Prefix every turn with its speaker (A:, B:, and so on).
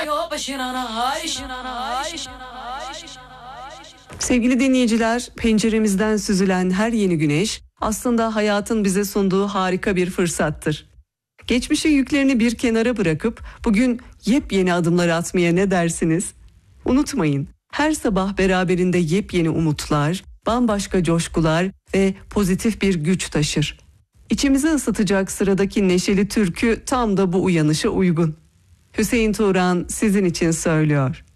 A: Sevgili dinleyiciler, penceremizden süzülen her yeni güneş aslında hayatın bize sunduğu harika bir fırsattır. Geçmişin yüklerini bir kenara bırakıp bugün yepyeni adımlar atmaya ne dersiniz? Unutmayın, her sabah beraberinde yepyeni umutlar, bambaşka coşkular ve pozitif bir güç taşır. İçimizi ısıtacak sıradaki neşeli türkü tam da bu uyanışa uygun. Hüseyin Turan sizin için söylüyor.